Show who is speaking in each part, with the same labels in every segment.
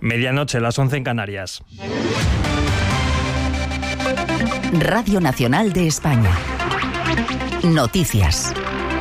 Speaker 1: Medianoche, las 11 en Canarias.
Speaker 2: Radio Nacional de España. Noticias.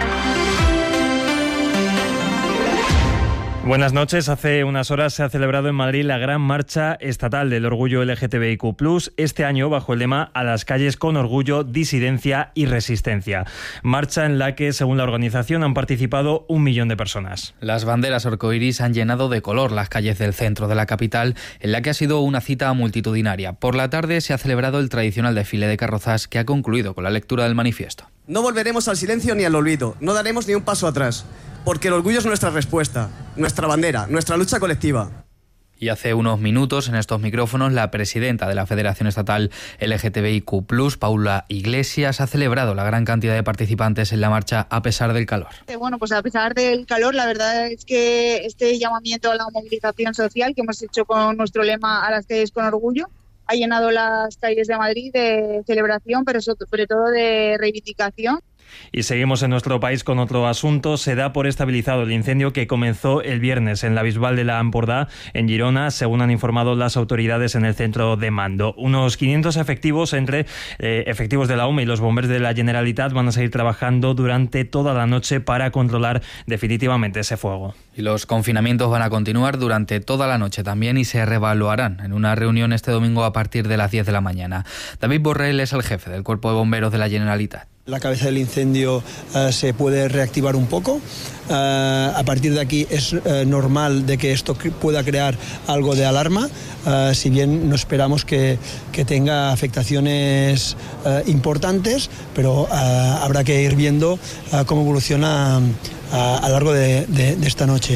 Speaker 1: Buenas noches. Hace unas horas se ha celebrado en Madrid la gran marcha estatal del orgullo LGTBIQ+, este año bajo el lema "A las calles con orgullo, disidencia y resistencia". Marcha en la que, según la organización, han participado 1 millón de personas.
Speaker 3: Las banderas arcoiris han llenado de color las calles del centro de la capital, en la que ha sido una cita multitudinaria. Por la tarde se ha celebrado el tradicional desfile de carrozas, que ha concluido con la lectura del manifiesto.
Speaker 4: No volveremos al silencio ni al olvido, no daremos ni un paso atrás. Porque el orgullo es nuestra respuesta, nuestra bandera, nuestra lucha colectiva.
Speaker 3: Y hace unos minutos, en estos micrófonos, la presidenta de la Federación Estatal LGTBIQ+, Paula Iglesias, ha celebrado la gran cantidad de participantes en la marcha a pesar del calor.
Speaker 5: Bueno, pues a pesar del calor, la verdad es que este llamamiento a la movilización social que hemos hecho con nuestro lema "A las calles con orgullo" ha llenado las calles de Madrid de celebración, pero sobre todo de reivindicación.
Speaker 1: Y seguimos en nuestro país con otro asunto. Se da por estabilizado el incendio que comenzó el viernes en la Bisbal de la Ampordà, en Girona, según han informado las autoridades en el centro de mando. Unos 500 efectivos entre efectivos de la UME y los bomberos de la Generalitat van a seguir trabajando durante toda la noche para controlar definitivamente ese fuego.
Speaker 3: Y los confinamientos van a continuar durante toda la noche también y se reevaluarán en una reunión este domingo a partir de las 10 de la mañana. David Borrell es el jefe del Cuerpo de Bomberos de la Generalitat.
Speaker 6: La cabeza del incendio se puede reactivar un poco. A partir de aquí es normal de que esto pueda crear algo de alarma, si bien no esperamos que tenga afectaciones importantes, pero habrá que ir viendo cómo evoluciona a lo largo de esta noche.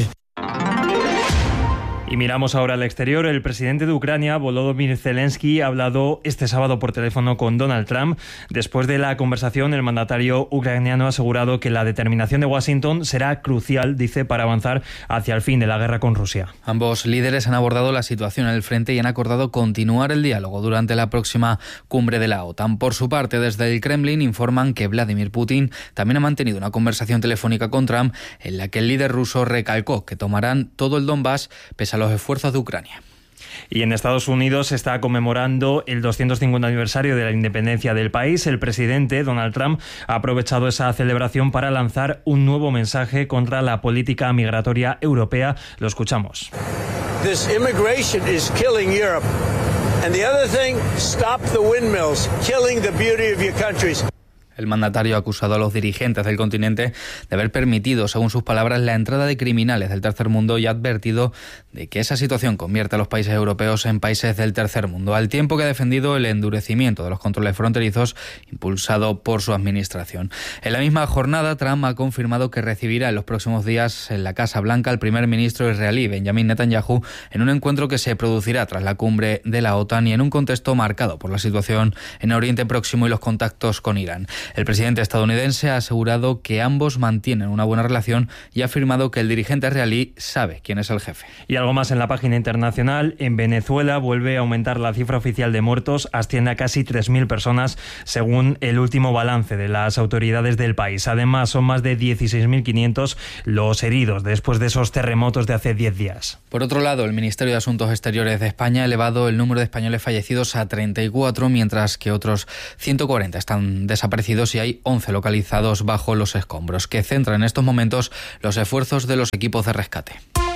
Speaker 1: Y miramos ahora al exterior. El presidente de Ucrania, Volodymyr Zelensky, ha hablado este sábado por teléfono con Donald Trump. Después de la conversación, el mandatario ucraniano ha asegurado que la determinación de Washington será crucial, dice, para avanzar hacia el fin de la guerra con Rusia.
Speaker 3: Ambos líderes han abordado la situación en el frente y han acordado continuar el diálogo durante la próxima cumbre de la OTAN. Por su parte, desde el Kremlin informan que Vladimir Putin también ha mantenido una conversación telefónica con Trump en la que el líder ruso recalcó que tomarán todo el Donbass pese a los esfuerzos de Ucrania.
Speaker 1: Y en Estados Unidos se está conmemorando el 250 aniversario de la independencia del país. El presidente Donald Trump ha aprovechado esa celebración para lanzar un nuevo mensaje contra la política migratoria europea. Lo escuchamos.
Speaker 7: This immigration is killing Europe. And the other thing, stop the windmills, killing the beauty of your countries.
Speaker 3: El mandatario ha acusado a los dirigentes del continente de haber permitido, según sus palabras, la entrada de criminales del tercer mundo y ha advertido de que esa situación convierte a los países europeos en países del tercer mundo, al tiempo que ha defendido el endurecimiento de los controles fronterizos impulsado por su administración. En la misma jornada, Trump ha confirmado que recibirá en los próximos días en la Casa Blanca al primer ministro israelí, Benjamin Netanyahu, en un encuentro que se producirá tras la cumbre de la OTAN y en un contexto marcado por la situación en Oriente Próximo y los contactos con Irán. El presidente estadounidense ha asegurado que ambos mantienen una buena relación y ha afirmado que el dirigente israelí sabe quién es el jefe.
Speaker 1: Y algo más en la página internacional. En Venezuela vuelve a aumentar la cifra oficial de muertos, asciende a casi 3.000 personas según el último balance de las autoridades del país. Además, son más de 16.500 los heridos después de esos terremotos de hace 10 días.
Speaker 3: Por otro lado, el Ministerio de Asuntos Exteriores de España ha elevado el número de españoles fallecidos a 34, mientras que otros 140 están desaparecidos y hay 11 localizados bajo los escombros, que centran en estos momentos los esfuerzos de los equipos de rescate.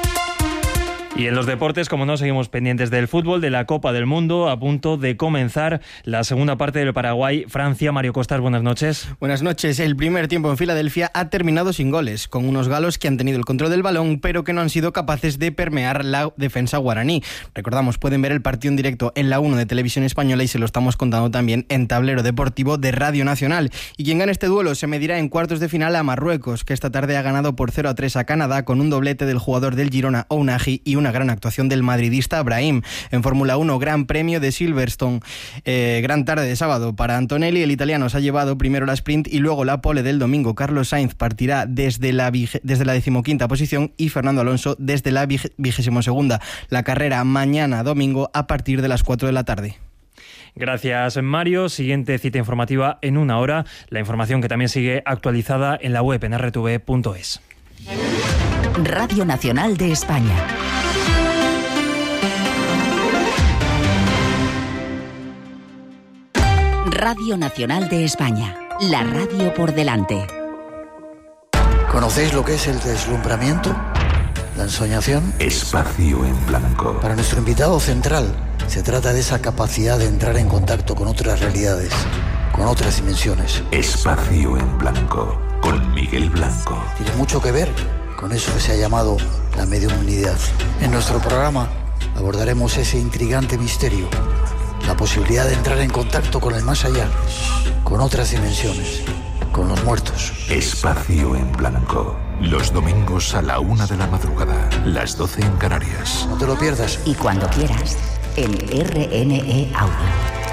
Speaker 1: Y en los deportes, como no, seguimos pendientes del fútbol, de la Copa del Mundo, a punto de comenzar la segunda parte del Paraguay-Francia. Mario Costas, buenas noches.
Speaker 8: Buenas noches. El primer tiempo en Filadelfia ha terminado sin goles, con unos galos que han tenido el control del balón, pero que no han sido capaces de permear la defensa guaraní. Recordamos, pueden ver el partido en directo en la 1 de Televisión Española y se lo estamos contando también en Tablero Deportivo de Radio Nacional. Y quien gane este duelo se medirá en cuartos de final a Marruecos, que esta tarde ha ganado por 0-3 a Canadá con un doblete del jugador del Girona, Ounahi, y una gran actuación del madridista Brahim. En Fórmula 1, Gran Premio de Silverstone. Gran tarde de sábado para Antonelli. El italiano se ha llevado primero la sprint y luego la pole del domingo. Carlos Sainz partirá desde la 15ª posición y Fernando Alonso desde la 22ª. La carrera mañana domingo a partir de las 4 de la tarde.
Speaker 1: Gracias, Mario. Siguiente cita informativa en una hora. La información que también sigue actualizada en la web en rtv.es.
Speaker 2: Radio Nacional de España. Radio Nacional de España, la radio por delante.
Speaker 9: ¿Conocéis lo que es el deslumbramiento? ¿La ensoñación?
Speaker 10: Espacio en blanco.
Speaker 9: Para nuestro invitado central, se trata de esa capacidad de entrar en contacto con otras realidades, con otras dimensiones.
Speaker 10: Espacio en blanco, con Miguel Blanco.
Speaker 9: Tiene mucho que ver con eso que se ha llamado la mediumnidad. En nuestro programa abordaremos ese intrigante misterio, la posibilidad de entrar en contacto con el más allá, con otras dimensiones, con los muertos.
Speaker 10: Espacio en blanco. Los domingos a la 1 de la madrugada, las 12 en Canarias.
Speaker 9: No te lo pierdas.
Speaker 2: Y cuando quieras, en RNE Audio.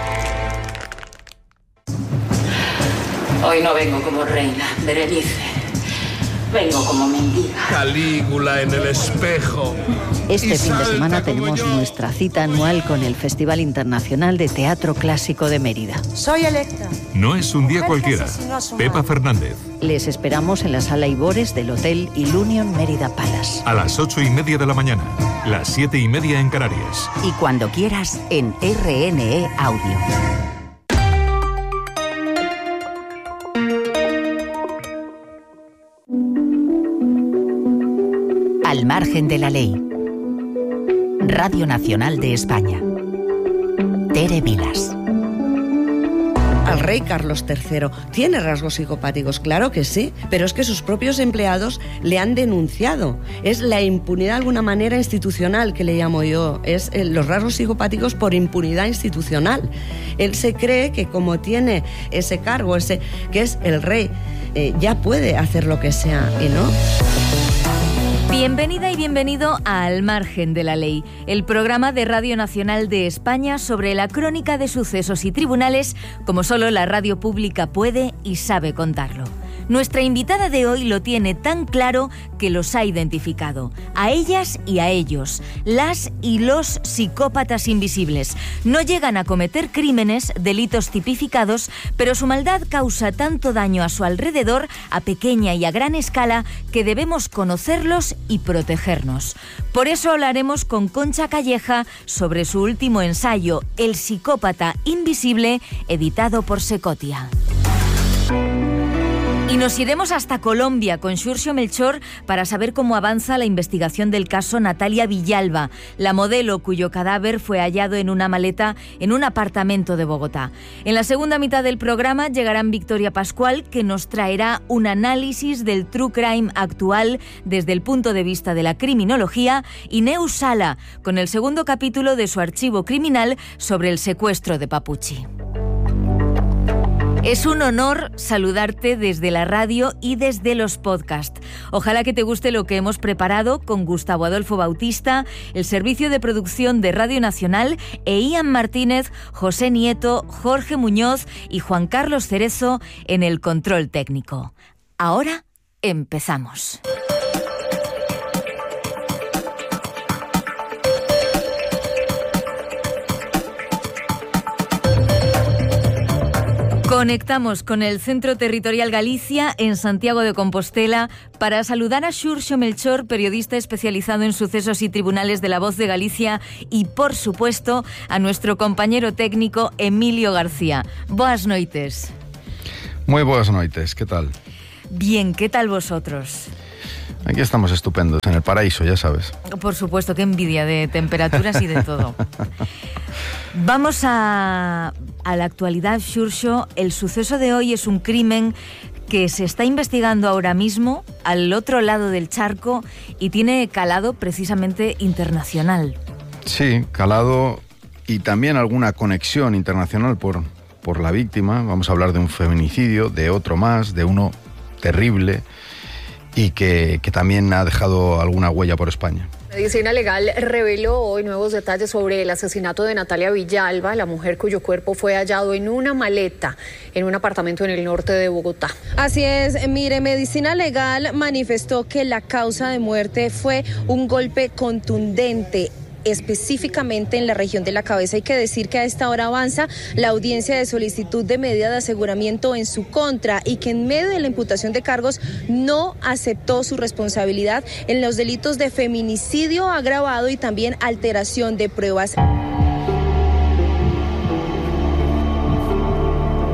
Speaker 11: Hoy no vengo como reina, Berenice. Vengo como mendiga.
Speaker 12: Calígula en el espejo.
Speaker 13: Este fin de semana tenemos nuestra cita anual con el Festival Internacional de Teatro Clásico de Mérida.
Speaker 14: Soy Electra.
Speaker 10: No es un día cualquiera. Pepa Fernández.
Speaker 13: Les esperamos en la Sala Ibores del Hotel Ilunion Mérida Palace.
Speaker 10: A las 8:30 de la mañana, las 7:30 en Canarias.
Speaker 2: Y cuando quieras, en RNE Audio. Al margen de la ley. Radio Nacional de España. Tere Vilas.
Speaker 14: Al rey Carlos III tiene rasgos psicopáticos, claro que sí, pero es que sus propios empleados le han denunciado. Es la impunidad de alguna manera institucional, que le llamo yo. Es los rasgos psicopáticos por impunidad institucional. Él se cree que como tiene ese cargo, que es el rey, ya puede hacer lo que sea, y no.
Speaker 15: Bienvenida y bienvenido a Al margen de la ley, el programa de Radio Nacional de España sobre la crónica de sucesos y tribunales como solo la radio pública puede y sabe contarlo. Nuestra invitada de hoy lo tiene tan claro que los ha identificado, a ellas y a ellos, las y los psicópatas invisibles. No llegan a cometer crímenes, delitos tipificados, pero su maldad causa tanto daño a su alrededor, a pequeña y a gran escala, que debemos conocerlos y protegernos. Por eso hablaremos con Concha Calleja sobre su último ensayo, El psicópata invisible, editado por Secotia. Y nos iremos hasta Colombia con Xurxo Melchor para saber cómo avanza la investigación del caso Natalia Villalba, la modelo cuyo cadáver fue hallado en una maleta en un apartamento de Bogotá. En la segunda mitad del programa llegarán Victoria Pascual, que nos traerá un análisis del true crime actual desde el punto de vista de la criminología, y Neus Sala, con el segundo capítulo de su archivo criminal sobre el secuestro de Papuchi. Es un honor saludarte desde la radio y desde los podcasts. Ojalá que te guste lo que hemos preparado con Gustavo Adolfo Bautista, el servicio de producción de Radio Nacional, e Ian Martínez, José Nieto, Jorge Muñoz y Juan Carlos Cerezo en el control técnico. Ahora empezamos. Conectamos con el Centro Territorial Galicia en Santiago de Compostela para saludar a Xurxo Melchor, periodista especializado en sucesos y tribunales de La Voz de Galicia, y, por supuesto, a nuestro compañero técnico Emilio García. Boas noites.
Speaker 16: Muy buenas noites, ¿qué tal?
Speaker 15: Bien, ¿qué tal vosotros?
Speaker 16: Aquí estamos estupendos, en el paraíso, ya sabes.
Speaker 15: Por supuesto, qué envidia de temperaturas y de todo. Vamos a la actualidad, Xurxo. El suceso de hoy es un crimen que se está investigando ahora mismo al otro lado del charco y tiene calado precisamente internacional.
Speaker 16: Sí, calado y también alguna conexión internacional por la víctima. Vamos a hablar de un feminicidio, de otro más, de uno terrible y que también ha dejado alguna huella por España.
Speaker 17: Medicina Legal reveló hoy nuevos detalles sobre el asesinato de Natalia Villalba, la mujer cuyo cuerpo fue hallado en una maleta en un apartamento en el norte de Bogotá.
Speaker 18: Así es, mire, Medicina Legal manifestó que la causa de muerte fue un golpe contundente, específicamente en la región de la cabeza. Hay que decir que a esta hora avanza la audiencia de solicitud de medida de aseguramiento en su contra y que en medio de la imputación de cargos no aceptó su responsabilidad en los delitos de feminicidio agravado y también alteración de pruebas.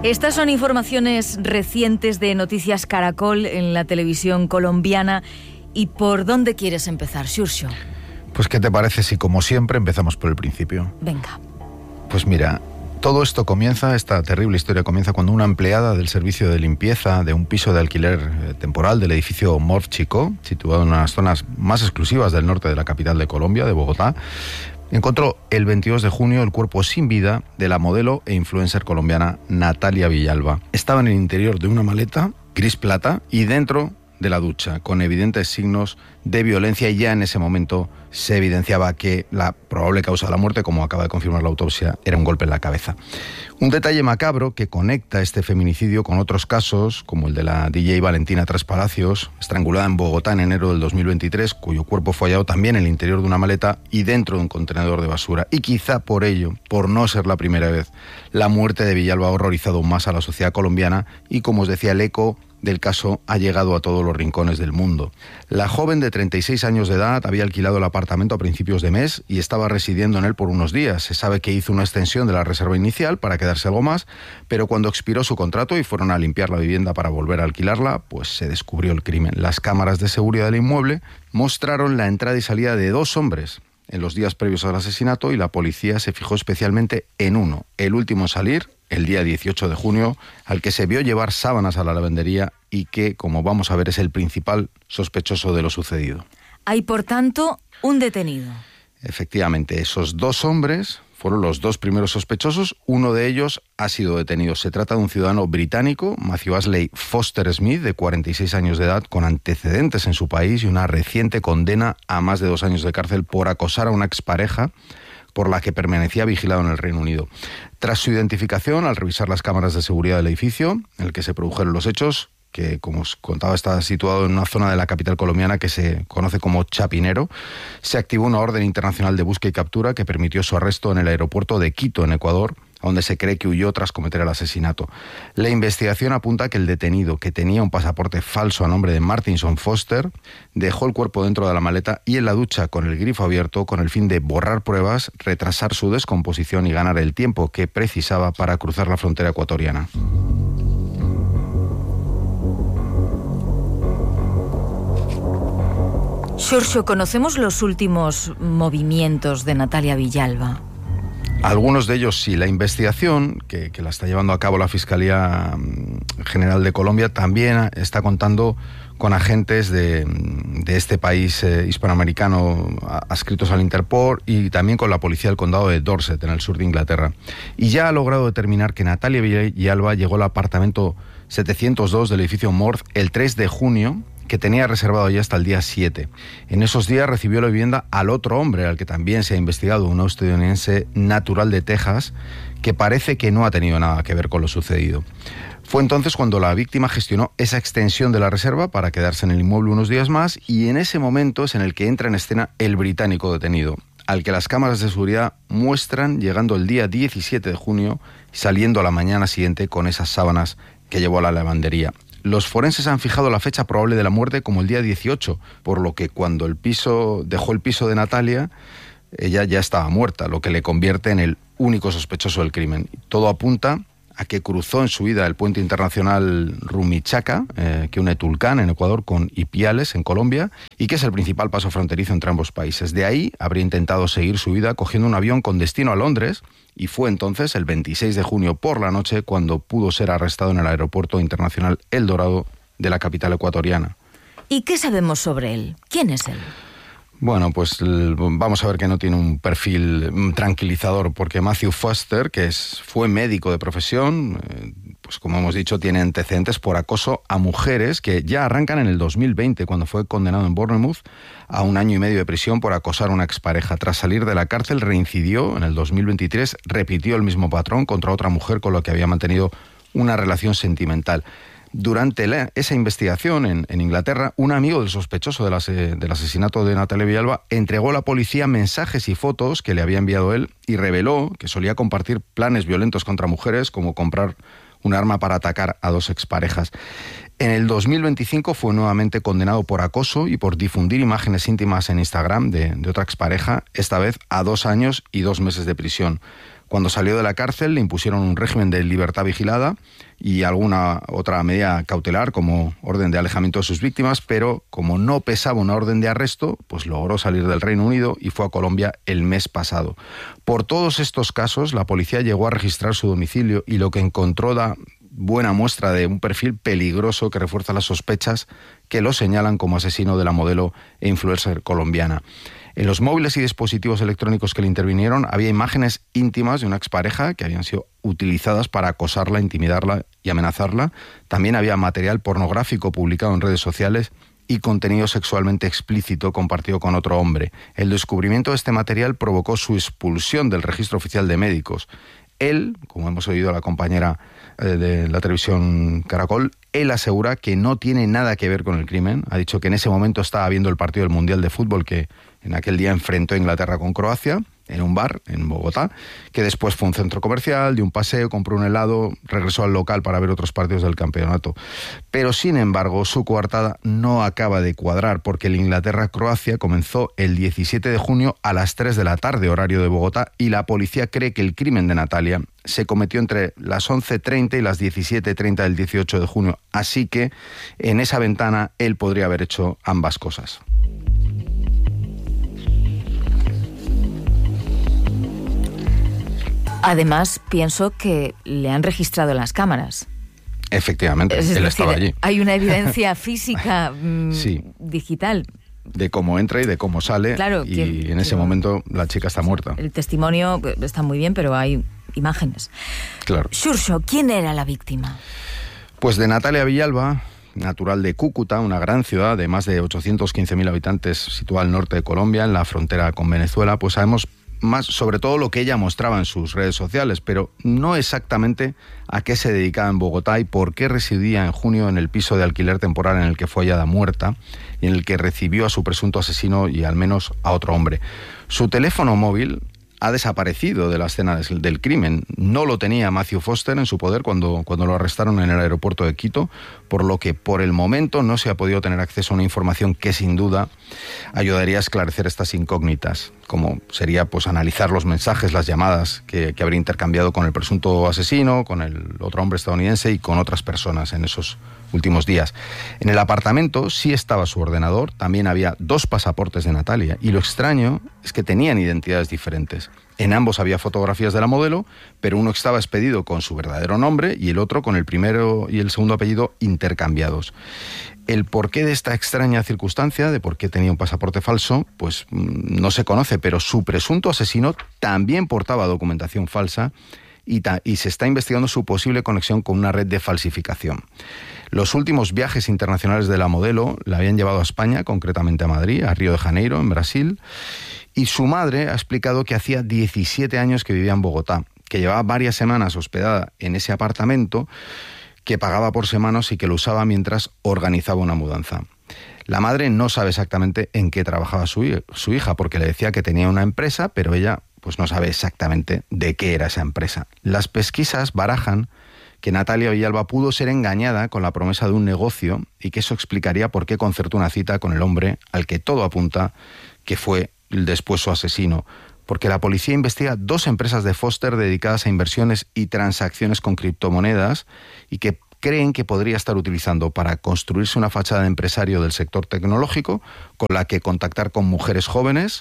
Speaker 15: Estas son informaciones recientes de Noticias Caracol en la televisión colombiana. ¿Y por dónde quieres empezar, Xurxo?
Speaker 16: Pues, ¿qué te parece si, como siempre, empezamos por el principio?
Speaker 15: Venga.
Speaker 16: Pues mira, todo esto comienza, esta terrible historia comienza cuando una empleada del servicio de limpieza de un piso de alquiler temporal del edificio Morf Chicó, situado en unas zonas más exclusivas del norte de la capital de Colombia, de Bogotá, encontró el 22 de junio el cuerpo sin vida de la modelo e influencer colombiana Natalia Villalba. Estaba en el interior de una maleta gris plata y dentro de la ducha, con evidentes signos de violencia, y ya en ese momento se evidenciaba que la probable causa de la muerte, como acaba de confirmar la autopsia, era un golpe en la cabeza. Un detalle macabro que conecta este feminicidio con otros casos, como el de la DJ Valentina Tres Palacios, estrangulada en Bogotá en enero del 2023, cuyo cuerpo fue hallado también en el interior de una maleta y dentro de un contenedor de basura. Y quizá por ello, por no ser la primera vez, la muerte de Villalba ha horrorizado más a la sociedad colombiana y, como os decía, el eco del caso ha llegado a todos los rincones del mundo. La joven de 36 años de edad había alquilado el apartamento a principios de mes y estaba residiendo en él por unos días. Se sabe que hizo una extensión de la reserva inicial para quedarse algo más, pero cuando expiró su contrato y fueron a limpiar la vivienda para volver a alquilarla, pues se descubrió el crimen. Las cámaras de seguridad del inmueble mostraron la entrada y salida de 2 hombres en los días previos al asesinato, y la policía se fijó especialmente en uno, el último en salir, el día 18 de junio, al que se vio llevar sábanas a la lavandería y que, como vamos a ver, es el principal sospechoso de lo sucedido.
Speaker 15: Hay, por tanto, un detenido.
Speaker 16: Efectivamente, esos 2 hombres fueron los 2 primeros sospechosos. Uno de ellos ha sido detenido. Se trata de un ciudadano británico, Matthew Ashley Foster Smith, de 46 años de edad, con antecedentes en su país y una reciente condena a más de 2 años de cárcel por acosar a una expareja por la que permanecía vigilado en el Reino Unido. Tras su identificación, al revisar las cámaras de seguridad del edificio en el que se produjeron los hechos, que, como os contaba, está situado en una zona de la capital colombiana que se conoce como Chapinero, se activó una orden internacional de búsqueda y captura que permitió su arresto en el aeropuerto de Quito, en Ecuador, donde se cree que huyó tras cometer el asesinato. La investigación apunta a que el detenido, que tenía un pasaporte falso a nombre de Martinson Foster, dejó el cuerpo dentro de la maleta y en la ducha con el grifo abierto, con el fin de borrar pruebas, retrasar su descomposición y ganar el tiempo que precisaba para cruzar la frontera ecuatoriana.
Speaker 15: Xurxo, ¿conocemos los últimos movimientos de Natalia Villalba?
Speaker 16: Algunos de ellos sí. La investigación, que la está llevando a cabo la Fiscalía General de Colombia, también está contando con agentes de este país hispanoamericano adscritos al Interpol y también con la policía del condado de Dorset, en el sur de Inglaterra. Y ya ha logrado determinar que Natalia Villalba llegó al apartamento 702 del edificio Morf el 3 de junio, que tenía reservado ya hasta el día 7. En esos días recibió la vivienda al otro hombre, al que también se ha investigado, un estadounidense natural de Texas, que parece que no ha tenido nada que ver con lo sucedido. Fue entonces cuando la víctima gestionó esa extensión de la reserva para quedarse en el inmueble unos días más, y en ese momento es en el que entra en escena el británico detenido, al que las cámaras de seguridad muestran llegando el día 17 de junio y saliendo a la mañana siguiente con esas sábanas que llevó a la lavandería. Los forenses han fijado la fecha probable de la muerte como el día 18, por lo que cuando dejó el piso de Natalia, ella ya estaba muerta, lo que le convierte en el único sospechoso del crimen. Todo apunta a que cruzó en su vida el puente internacional Rumichaca, que une Tulcán, en Ecuador, con Ipiales, en Colombia, y que es el principal paso fronterizo entre ambos países. De ahí habría intentado seguir su vida cogiendo un avión con destino a Londres, y fue entonces, el 26 de junio por la noche, cuando pudo ser arrestado en el aeropuerto internacional El Dorado de la capital ecuatoriana.
Speaker 15: ¿Y qué sabemos sobre él? ¿Quién es él?
Speaker 16: Bueno, pues vamos a ver que no tiene un perfil tranquilizador, porque Matthew Foster, que fue médico de profesión, pues como hemos dicho, tiene antecedentes por acoso a mujeres que ya arrancan en el 2020, cuando fue condenado en Bournemouth a 1 año y medio de prisión por acosar a una expareja. Tras salir de la cárcel, reincidió en el 2023, repitió el mismo patrón contra otra mujer con la que había mantenido una relación sentimental. Durante esa investigación en Inglaterra, un amigo del sospechoso del asesinato de Natalia Villalba entregó a la policía mensajes y fotos que le había enviado él y reveló que solía compartir planes violentos contra mujeres, como comprar un arma para atacar a 2 exparejas. En el 2025 fue nuevamente condenado por acoso y por difundir imágenes íntimas en Instagram de otra expareja, esta vez a 2 años y 2 meses de prisión. Cuando salió de la cárcel le impusieron un régimen de libertad vigilada y alguna otra medida cautelar como orden de alejamiento de sus víctimas, pero como no pesaba una orden de arresto, pues logró salir del Reino Unido y fue a Colombia el mes pasado. Por todos estos casos, la policía llegó a registrar su domicilio y lo que encontró da buena muestra de un perfil peligroso que refuerza las sospechas que lo señalan como asesino de la modelo e influencer colombiana. En los móviles y dispositivos electrónicos que le intervinieron había imágenes íntimas de una expareja que habían sido utilizadas para acosarla, intimidarla y amenazarla. También había material pornográfico publicado en redes sociales y contenido sexualmente explícito compartido con otro hombre. El descubrimiento de este material provocó su expulsión del registro oficial de médicos. Él, como hemos oído a la compañera de la televisión Caracol, él asegura que no tiene nada que ver con el crimen. Ha dicho que en ese momento estaba viendo el partido del Mundial de Fútbol que en aquel día enfrentó a Inglaterra con Croacia, en un bar en Bogotá, que después fue un centro comercial, dio un paseo, compró un helado, regresó al local para ver otros partidos del campeonato. Pero sin embargo, su coartada no acaba de cuadrar, porque el Inglaterra-Croacia comenzó el 17 de junio a las 3 de la tarde, horario de Bogotá, y la policía cree que el crimen de Natalia se cometió entre las 11:30 y las 17:30 del 18 de junio. Así que en esa ventana él podría haber hecho ambas cosas.
Speaker 15: Además, pienso que le han registrado en las cámaras.
Speaker 16: Efectivamente,
Speaker 15: él
Speaker 16: estaba allí.
Speaker 15: Hay una evidencia física
Speaker 16: sí,
Speaker 15: digital.
Speaker 16: De cómo entra y de cómo sale.
Speaker 15: Claro,
Speaker 16: y en ese momento la chica está muerta.
Speaker 15: El testimonio está muy bien, pero hay imágenes.
Speaker 16: Claro.
Speaker 15: Xurxo, ¿quién era la víctima?
Speaker 16: Pues de Natalia Villalba, natural de Cúcuta, una gran ciudad de más de 815.000 habitantes situada al norte de Colombia, en la frontera con Venezuela, pues sabemos más sobre todo lo que ella mostraba en sus redes sociales, pero no exactamente a qué se dedicaba en Bogotá y por qué residía en junio en el piso de alquiler temporal en el que fue hallada muerta y en el que recibió a su presunto asesino y al menos a otro hombre. Su teléfono móvil ha desaparecido de la escena del crimen. No lo tenía Matthew Foster en su poder cuando lo arrestaron en el aeropuerto de Quito, por lo que por el momento no se ha podido tener acceso a una información que sin duda ayudaría a esclarecer estas incógnitas, como sería pues analizar los mensajes, las llamadas que habría intercambiado con el presunto asesino, con el otro hombre estadounidense y con otras personas en esos últimos días. En el apartamento sí estaba su ordenador, también había 2 pasaportes de Natalia y lo extraño es que tenían identidades diferentes. En ambos había fotografías de la modelo, pero uno estaba expedido con su verdadero nombre y el otro con el primero y el segundo apellido intercambiados. El porqué de esta extraña circunstancia, de por qué tenía un pasaporte falso, pues no se conoce, pero su presunto asesino también portaba documentación falsa y se está investigando su posible conexión con una red de falsificación. Los últimos viajes internacionales de la modelo la habían llevado a España, concretamente a Madrid, a Río de Janeiro, en Brasil, y su madre ha explicado que hacía 17 años que vivía en Bogotá, que llevaba varias semanas hospedada en ese apartamento, que pagaba por semanas y que lo usaba mientras organizaba una mudanza. La madre no sabe exactamente en qué trabajaba su hija, porque le decía que tenía una empresa, pero ella pues no sabe exactamente de qué era esa empresa. Las pesquisas barajan que Natalia Villalba pudo ser engañada con la promesa de un negocio y que eso explicaría por qué concertó una cita con el hombre al que todo apunta que fue después su asesino, porque la policía investiga 2 empresas de Foster dedicadas a inversiones y transacciones con criptomonedas y que creen que podría estar utilizando para construirse una fachada de empresario del sector tecnológico con la que contactar con mujeres jóvenes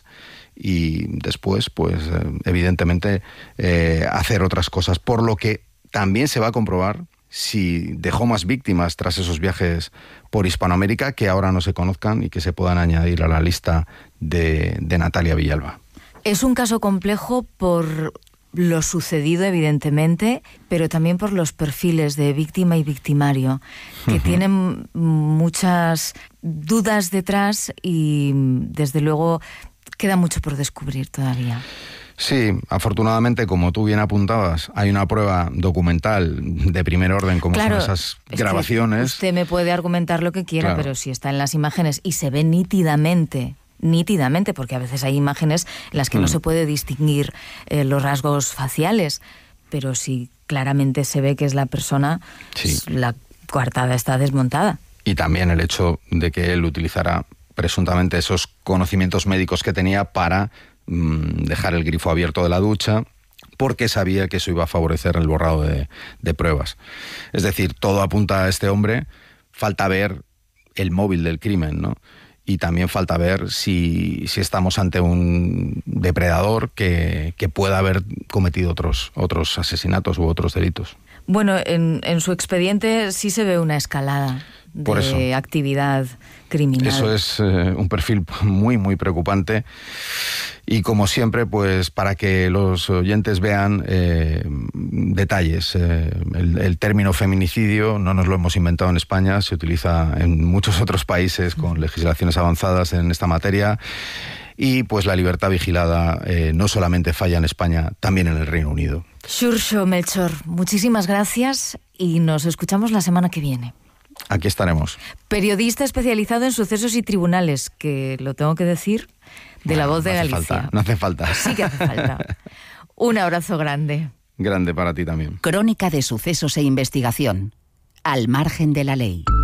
Speaker 16: y después, pues evidentemente, hacer otras cosas, por lo que también se va a comprobar si dejó más víctimas tras esos viajes por Hispanoamérica que ahora no se conozcan y que se puedan añadir a la lista de Natalia Villalba.
Speaker 15: Es un caso complejo por lo sucedido, evidentemente, pero también por los perfiles de víctima y victimario, que tienen muchas dudas detrás y, desde luego, queda mucho por descubrir todavía.
Speaker 16: Sí, afortunadamente, como tú bien apuntabas, hay una prueba documental de primer orden, como son esas grabaciones.
Speaker 15: Usted me puede argumentar lo que quiera, pero si está en las imágenes y se ve nítidamente, porque a veces hay imágenes en las que no se puede distinguir los rasgos faciales, pero si claramente se ve que es la persona, la coartada está desmontada.
Speaker 16: Y también el hecho de que él utilizara presuntamente esos conocimientos médicos que tenía para dejar el grifo abierto de la ducha, porque sabía que eso iba a favorecer el borrado de pruebas. Es decir, todo apunta a este hombre, falta ver el móvil del crimen, ¿no? Y también falta ver si estamos ante un depredador que pueda haber cometido otros asesinatos u otros delitos.
Speaker 15: Bueno, en su expediente sí se ve una escalada de actividad criminal.
Speaker 16: Eso es un perfil muy, muy preocupante. Y como siempre, pues para que los oyentes vean detalles. El término feminicidio no nos lo hemos inventado en España, se utiliza en muchos otros países con legislaciones avanzadas en esta materia. Y pues la libertad vigilada no solamente falla en España, también en el Reino Unido.
Speaker 15: Xurxo Melchor, muchísimas gracias y nos escuchamos la semana que viene.
Speaker 16: Aquí estaremos.
Speaker 15: Periodista especializado en sucesos y tribunales, que lo tengo que decir, de La Voz de Galicia.
Speaker 16: No hace falta.
Speaker 15: Sí que hace falta. Un abrazo grande.
Speaker 16: Grande para ti también.
Speaker 2: Crónica de sucesos e investigación. Al margen de la ley.